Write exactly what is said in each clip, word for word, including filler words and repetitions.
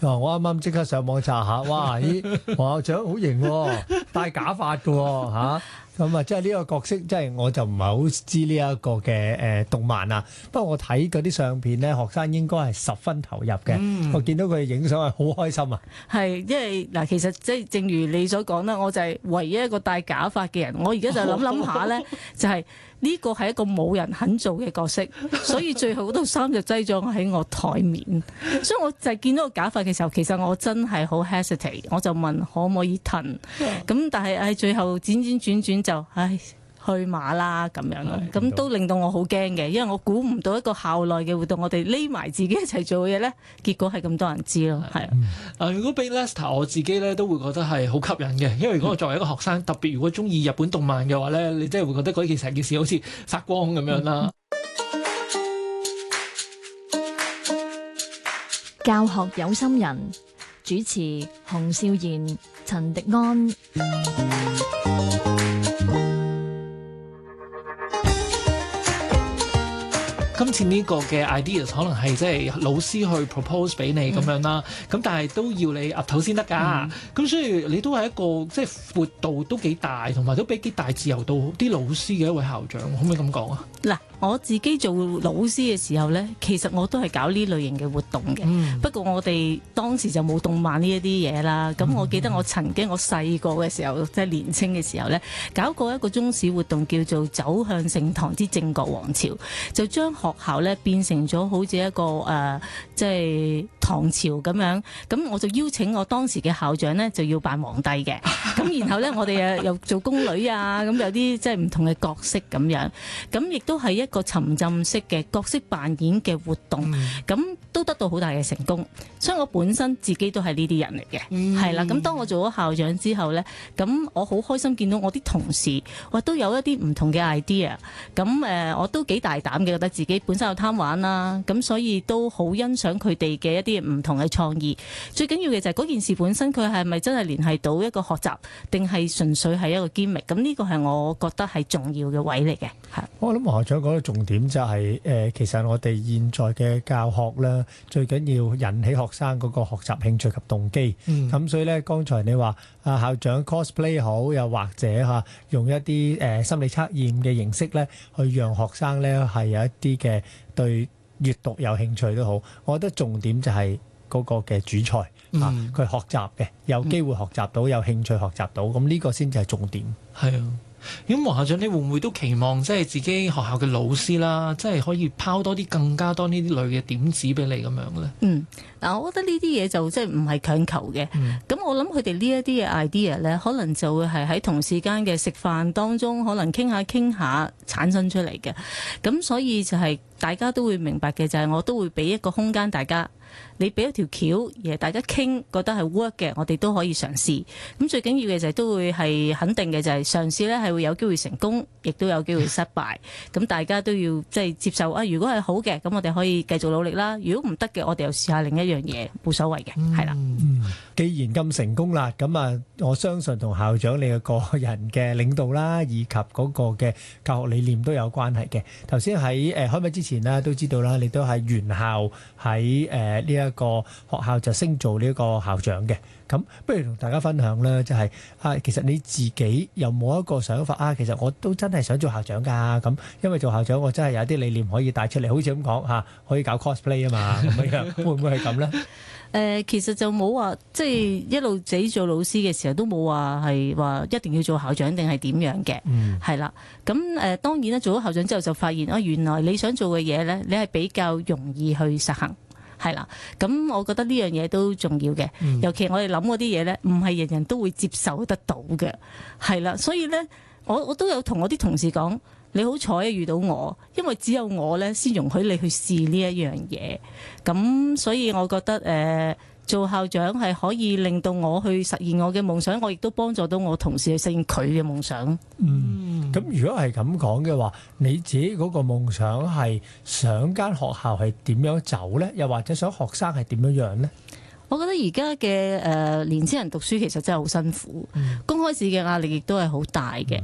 我啱啱即刻上網查下，哇！咦，黃校長好型喎，戴假髮嘅喎嚇。咁啊，即係呢個角色，即係我就唔係好知呢一個嘅誒動漫啊。不過我睇嗰啲相片咧，學生應該係十分投入嘅。嗯、我見到佢影相係好開心啊。 係，因為嗱，其實即係正如你所講啦，我就係唯一一個戴假髮嘅人。我而家就諗諗下咧，就係呢個係一個冇人肯做嘅角色，所以最後嗰套衫就擠咗喺我台面。所以我就係見到個假髮嘅時候，其實我真係好 hesitate， 我就問可唔可以褪。咁但係喺最後轉轉轉轉就唉去馬啦咁樣咯，咁都令到我好驚嘅，因為我估唔到一個校內嘅活動，我哋匿埋自己一齊做嘅嘢咧，結果係咁多人知咯，係啊。 啊，如果俾 Lester 我自己咧，都會覺得係好吸引嘅，因為如果我作為一個學生，特別如果中意日本動漫嘅話咧，你真係會覺得嗰件成件事好似發光咁樣啦。 教學有心人，主持洪少賢、陳迪安。 今次呢個嘅 ideas 可能係即係老師去 propose 俾你咁樣啦，咁、嗯、但係都要你岌頭先得㗎，咁、嗯、所以你都係一個即係闊度都幾大，同埋都俾幾大自由度啲老師嘅一位校長，可唔可以咁講啊？ 嗱，我自己做老師嘅時候呢，其實我都係搞呢類型嘅活動嘅。嗯、不過我哋當時就冇動漫呢一啲嘢啦。咁、嗯、我記得我曾經我細個嘅時候，即係年青嘅時候呢，搞過一個中史活動叫做走向盛唐之靖國王朝，就將學校呢變成咗好似一個誒、呃，即係唐朝咁樣。咁我就邀請我當時嘅校長呢，就要扮皇帝嘅。咁然後呢，我哋又做宮女啊，咁有啲即係唔同嘅角色咁樣。咁亦都係一個沉浸式嘅角色扮演嘅活動，咁、嗯、都得到好大嘅成功。所以我本身自己都係呢啲人嚟嘅，係啦、嗯。咁當我做咗校長之後呢，咁我好開心見到我啲同事，哇，都有一啲唔同嘅 idea。咁誒，我都幾大膽嘅，覺得自己本身有貪玩啦，咁所以都好欣賞佢哋嘅一啲唔同嘅創意。最緊要嘅就係嗰件事本身，佢係咪真係聯繫到一個學習，定係純粹係一個 gimmick？咁呢個係我覺得係重要嘅位嚟嘅。係， 我諗黃校長講嘅重點就係、是、誒、呃，其實我哋現在嘅教學咧，最緊要引起學生嗰個學習興趣及動機。咁、嗯、所以咧，剛才你話啊校長 cosplay 好，又或者嚇、啊、用一啲誒、呃、心理測驗嘅形式咧，去讓學生咧係有一啲嘅對閱讀有興趣都好。我覺得重點就係嗰個嘅主菜嚇，佢、嗯、學習嘅有機會學習到，有興趣學習到，咁呢個先至係重點。 係啊。咁黃校長，你會唔會都期望即係自己學校嘅老師啦，即係可以拋多啲更加多呢啲類嘅點子俾你咁樣咧？嗯， 嗱，我覺得呢啲嘢就即係唔係強求嘅。咁、嗯、我諗佢哋呢一啲嘅 idea 咧，可能就會係喺同事間嘅食飯當中，可能傾下傾下產生出嚟嘅。咁所以就係大家都會明白嘅，就係我都會俾一個空間大家。你俾一條橋，而大家傾覺得係 work 嘅，我哋都可以嘗試。咁最緊要嘅就係都會係肯定嘅，就係嘗試咧係會有機會成功，亦都有機會失敗。咁大家都要即係接受啊！如果係好嘅，咁我哋可以繼續努力啦。如果唔得嘅，我哋又試下另一樣嘢，冇所謂嘅，係啦。 嗯，既然咁成功啦，咁啊，我相信同校長你嘅個人嘅領導啦，以及嗰個嘅教學理念都有關係嘅。頭先喺誒開咪之前啦，都知道啦，你都係原校喺誒。呢一個學校就升做呢個校長嘅，咁不如同大家分享啦，就係、是、啊，其實你自己有冇一個想法啊？其實我都真係想做校長㗎，咁因為做校長我真係有啲理念可以帶出嚟，好似咁講嚇，可以搞 cosplay 啊嘛，咁樣會唔會係咁咧？誒、 呃，其實就冇話，即係一路自己做老師嘅時候都冇話係話一定要做校長定係點樣嘅，係啦、嗯。咁誒、呃、當然啦，做咗校長之後就發現啊，原來你想做嘅嘢咧，你係比較容易去實行。係啦，咁我覺得呢樣嘢都重要嘅，嗯、尤其我哋諗嗰啲嘢咧，唔係人人都會接受得到嘅，係啦，所以咧，我我都有同我啲同事講，你好彩啊遇到我，因為只有我咧先容許你去試呢一樣嘢，咁所以我覺得誒。呃做校長係可以令到我去實現我嘅夢想，我亦都幫助到我同事去實現佢嘅夢想。 嗯，咁如果係咁講嘅話，你自己嗰個夢想係想間學校係點樣走呢？又或者想學生係點樣樣呢？ 我覺得而家嘅誒年輕人讀書其實真係好辛苦，嗯、公開試嘅壓力亦都係好大嘅。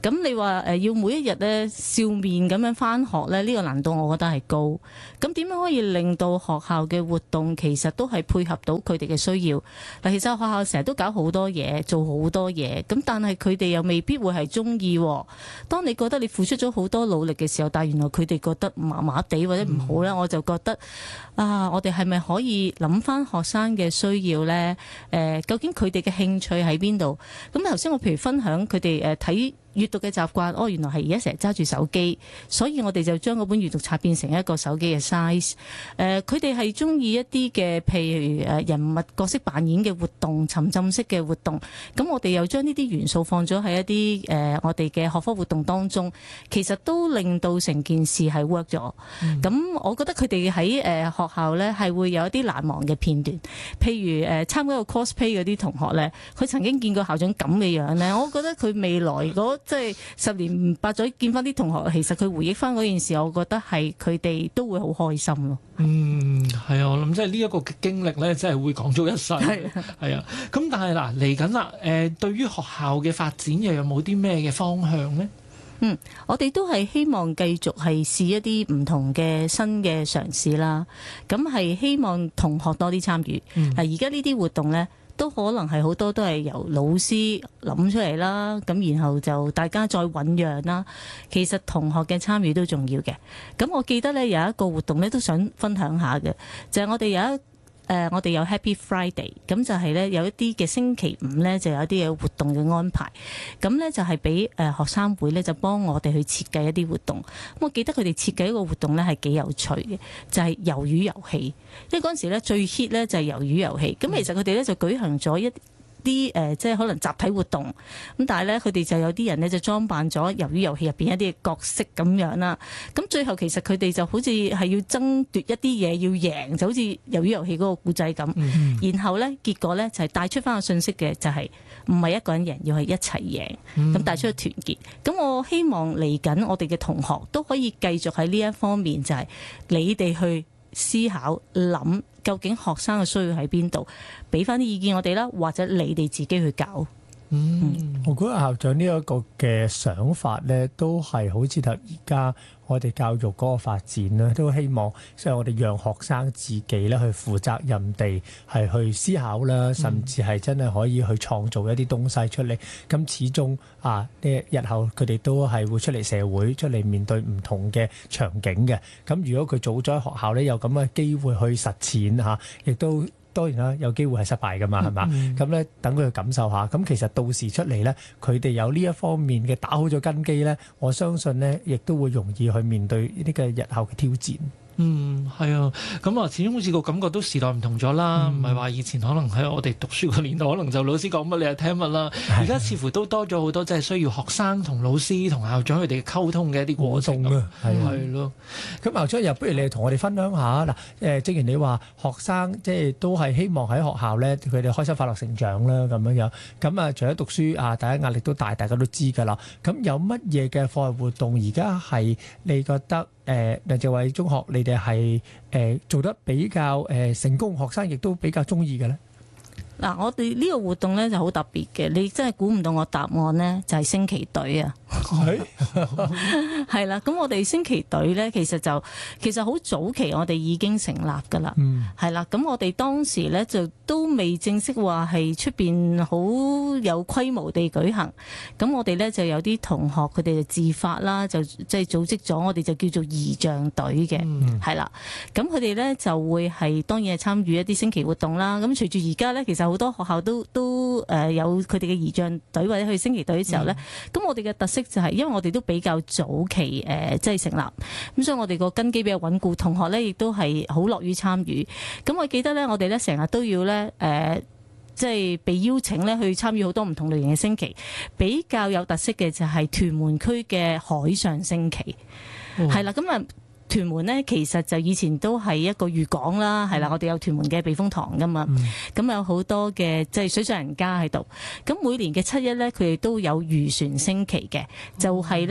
咁你話誒要每一日咧笑面咁樣翻學咧，呢個難度我覺得係高。咁點樣可以令到學校嘅活動其實都係配合到佢哋嘅需要？嗱，其實學校成日都搞好多嘢，做好多嘢，咁但係佢哋又未必會係中意。當你覺得你付出咗好多努力嘅時候，但係原來佢哋覺得麻麻地或者唔好咧，嗯、我就覺得啊，我哋係咪可以諗翻學生嘅需要咧？誒、呃，究竟佢哋嘅興趣喺邊度？咁頭先我譬如分享佢哋誒睇閱讀嘅習慣，哦，原來係而家成日揸住手機，所以我哋就將嗰本閱讀冊變成一個手機嘅 size。誒、呃，佢哋係中意一啲嘅，譬如誒人物角色扮演嘅活動、沉浸式嘅活動。咁我哋又將呢啲元素放咗喺一啲誒、呃、我哋嘅學科活動當中，其實都令到成件事係 work 咗。咁、嗯、我覺得佢哋喺誒學校咧係會有一啲難忘嘅片段，譬如誒、呃、參加個 cosplay 嗰啲同學咧，佢曾經見過校長咁嘅樣咧，我覺得佢未來嗰即係十年八載見翻啲同學，其實佢回憶翻嗰件事，我覺得係佢哋都會好開心咯。 嗯，係啊，我諗即係呢一個嘅經歷咧，真係會講足一世。係啊，係啊。咁但係嗱，嚟緊啦，誒，對於學校嘅發展又有冇啲咩嘅方向呢？ 嗯，我哋都係希望繼續係試一啲唔同嘅新嘅嘗試啦。咁係希望同學多啲參與。嗱、嗯，而家呢啲活動咧，都可能係好多都係由老師諗出嚟啦，咁然後就大家再醖釀啦。其實同學嘅參與都重要嘅。咁我記得咧有一個活動咧都想分享下嘅，就係、是、我哋有一誒、呃、我哋有 Happy Friday，咁就係咧有一啲嘅星期五咧就有一啲嘅活動嘅安排。咁咧就係俾誒學生會咧就幫我哋去設計一啲活動。咁我記得佢哋設計一個活動咧係幾有趣嘅，就係魷魚遊戲。因為嗰陣時咧最 hit 咧就係魷魚遊戲。咁其實佢哋咧就舉行咗一啲誒、呃，即係可能集體活動，咁但係咧，佢哋就有啲人咧就裝扮咗魷魚遊戲入邊一啲角色咁樣啦。咁最後其實佢哋就好似係要爭奪一啲嘢要贏，就好似魷魚遊戲嗰個故仔咁。嗯、然後咧，結果咧就係帶出翻個信息嘅，就係唔係一個人贏，要係一齊贏，咁、嗯、帶出個團結。咁我希望嚟緊我哋嘅同學都可以繼續喺呢一方面，就係你哋去思考諗。究竟學生嘅需要喺邊度？俾翻啲意見我哋啦，或者你哋自己去搞。 嗯，嗯我覺得校長呢一個嘅想法咧，都係好似頭而家我哋教育嗰個發展咧，都希望即係我哋讓學生自己咧去負責任地係去思考啦，甚至係真係可以去創造一啲東西出嚟。咁始終啊，呢日後佢哋都係會出嚟社會，出嚟面對唔同嘅場景嘅。咁如果佢早咗喺學校咧，有咁嘅機會去實踐嚇，亦都。當然啦，有機會係失敗噶嘛，係嘛？咁咧、嗯，等佢去感受下。咁其實到時出嚟咧，佢哋有呢一方面嘅打好咗根基咧，我相信咧，亦都會容易去面對呢個日後嘅挑戰。 嗯，係啊，咁啊，始終好似個感覺都時代唔同咗啦，唔係話以前可能喺我哋讀書個年代，可能就老師講乜你係聽乜啦。而家似乎都多咗好多，即係需要學生同老師同校長佢哋溝通嘅一啲過程啊，係咯。咁校長又不如你同我哋分享下嗱，誒，正如你話學生即係都係希望喺學校咧，佢哋開心快樂成長啦，咁樣樣。咁啊，除咗讀書啊，大家壓力都大，大家都知㗎啦。咁有乜嘢嘅課外活動而家係你覺得？誒梁謝偉中學，你哋係誒做得比較誒、呃、成功，學生亦都比較中意嘅咧。嗱，我哋呢個活動咧就好特別嘅，你真係估唔到我答案咧，就係升旗隊啊！係係啦，咁我哋升旗隊咧，其實就其實好早期，我哋已經成立噶啦，係啦、嗯。咁我哋當時咧就都未正式話係出邊好有規模地舉行。咁我哋咧就有啲同學佢哋就自發啦，就即係組織咗，我哋就叫做儀仗隊嘅，係啦、嗯。咁佢哋咧就會係當然係參與一啲升旗活動啦。咁隨住而家咧，其實好多學校都都誒有佢哋嘅儀仗隊或者去升旗隊嘅時候咧，咁、嗯、我哋嘅特色就係、是、因為我哋都比較早期誒即係成立，咁所以我哋個根基比較穩固，同學咧亦都係好樂於參與。咁我記得咧，我哋咧成日都要咧誒即係被邀請咧去參與好多唔同類型嘅升旗，比較有特色嘅就係屯門區嘅海上升旗，係啦、哦，咁啊。屯門呢，其實就以前都係一個漁港啦，係啦，我哋有屯門嘅避風塘噶嘛，咁、嗯、有好多嘅即係水上人家喺度。咁每年嘅七一呢，佢哋都有漁船升旗嘅，就係、是、呢。誒、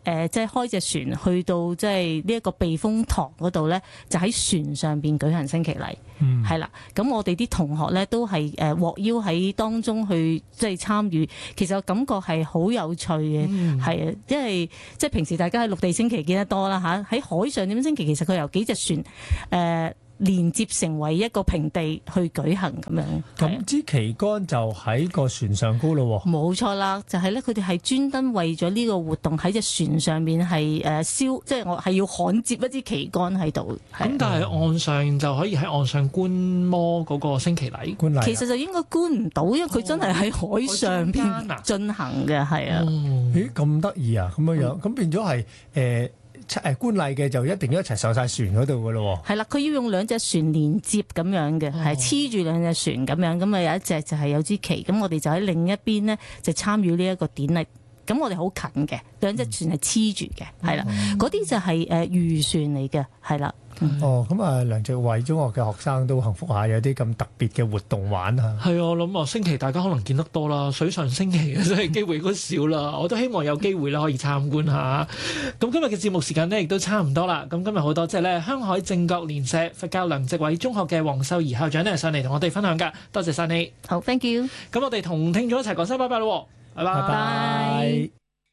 誒即係開隻船去到即係呢一個避風塘嗰度咧，就喺船上邊舉行升旗禮，係啦、嗯。咁我哋啲同學咧都係誒獲邀喺當中去即係參與，其實我感覺係好有趣嘅，係啊、嗯，因為即係平時大家喺陸地升旗見得多啦嚇，喺海上點樣升旗，其實佢由幾隻船誒。呃連接成為一個平地去舉行咁樣， 咁支旗杆就喺個船上高咯喎。 冇錯啦，就係咧，佢哋係專登為咗呢個活動喺隻船上面係誒燒，即係我係要焊接一支旗杆喺度。 咁但係岸上就可以喺岸上觀摩嗰個升旗禮。觀禮其實就應該觀唔到，因為佢真係喺海上邊進行嘅，係啊。 咦，咁得意啊！咁樣樣，咁變咗係誒。誒觀禮嘅就一定要一齊上晒船嗰度嘅咯喎， 係啦，佢要用兩隻船連接咁樣嘅，係黐住兩隻船咁樣，咁啊有一隻就係有支旗，咁我哋就喺另一邊呢，就參與呢一個典禮，咁我哋好近嘅，兩隻船係黐住嘅，係啦、嗯，嗰啲就係誒漁船嚟嘅，係啦。嗯、 哦，咁啊，梁植偉中學嘅學生都幸福下，有啲咁特別嘅活動玩啊！ 係啊，我諗啊，升旗大家可能見得多啦，水上升旗嘅真係機會都少啦。我都希望有機會咧可以參觀下。咁今日嘅節目時間呢亦都差唔多啦。咁今日好多謝咧香海正覺蓮社佛教梁植偉中學嘅黃秀儀校長呢上嚟同我哋分享㗎，多謝晒你。 好 ，thank you。 咁我哋同聽眾一齊講聲拜拜咯，拜拜。 拜拜。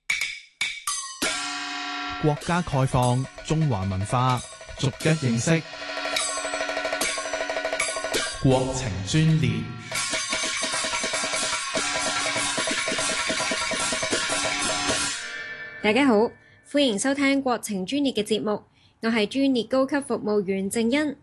國家概放，中華文化逐一認識。國情專列， 大家好，歡迎收聽國情專列嘅節目，我係專列高級服務員鄭欣。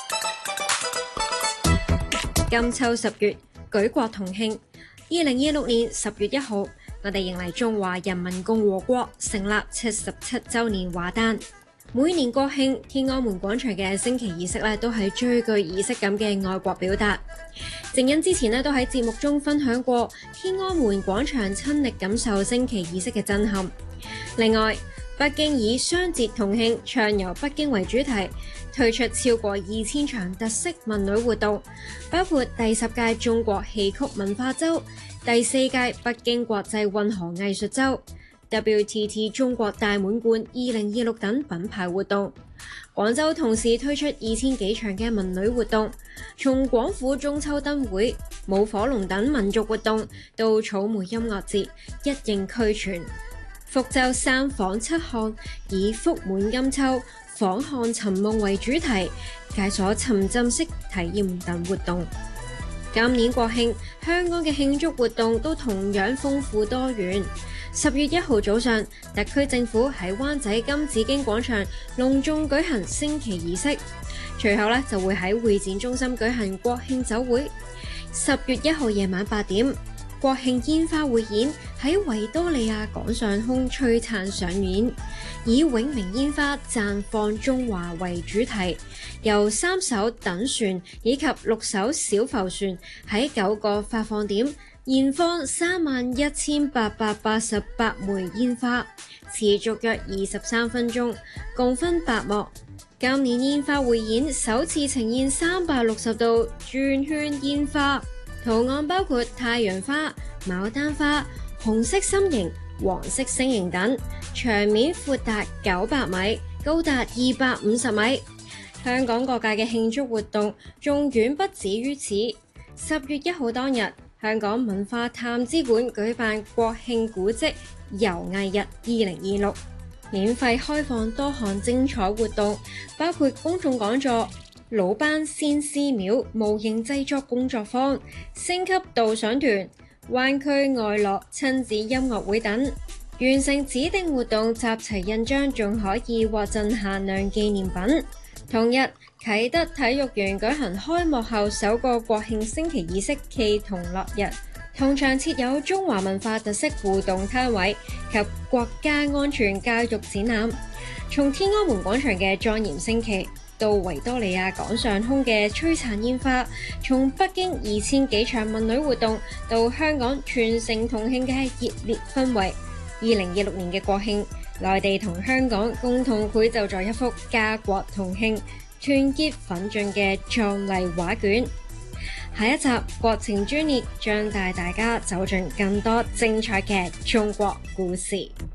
金秋十月，舉國同慶。二零二六年十月一號，我哋迎嚟中華人民共和國成立七十七週年華誕。每年國慶，天安門廣場嘅升旗儀式咧，都係最具儀式感嘅愛國表達。正因之前咧，都喺節目中分享過天安門廣場親歷感受升旗儀式嘅震撼。另外，北京以雙節同慶，暢遊北京為主題，推出超過二千場特色文旅活動，包括第十屆中國戲曲文化周、第四屆北京國際運河藝術周、W T T 中國大滿貫二零二六等品牌活動。廣州同時推出二千幾場嘅文旅活動，從廣府中秋燈會、舞火龍等民族活動到草莓音樂節，一應俱全。福州三訪七漢以福滿金秋、訪漢尋夢為主題，解鎖沉浸式體驗等活動。今年國慶，香港嘅慶祝活動都同樣豐富多元。十月一號早上，特區政府喺灣仔金紫荊廣場隆重舉行升旗儀式，隨後咧就會喺會展中心舉行國慶酒會。十月一號夜晚八點，國慶煙花匯演喺維多利亞港上空璀璨上演，以永明煙花綻放中華為主題，由三艘躉船以及六艘小浮船喺九個發放點燃放三萬一千八百八十八枚煙花，持續約二十三分鐘，共分八幕。今年煙花匯演首次呈現三百六十度轉圈煙花，圖案包括太陽花、牡丹花、紅色心形、黃色星形等，場面闊達九百米，高達二百五十米。香港各界嘅慶祝活動仲遠不止於此。十月一號當日，香港文化探知館舉辦國慶古蹟遊藝日二零二六，免費開放多項精彩活動，包括公眾講座、魯班先師廟模型製作工作坊、星級導賞團、灣區愛樂親子音樂會等。完成指定活動集齊印章，仲可以獲贈限量紀念品。同日，啟德體育園舉行開幕後首個國慶升旗儀式暨同樂日，同場設有中華文化特色互動攤位及國家安全教育展覽。從天安門廣場嘅莊嚴升旗，到維多利亞港上空嘅璀璨煙花，從北京二千幾場文旅活動，到香港全城同慶嘅熱烈氛圍。二零二六年嘅國慶，內地同香港共同繪就咗一幅家國同慶、團結奮進嘅壯麗畫卷。下一集國情專列將帶大家走進更多精彩嘅中國故事。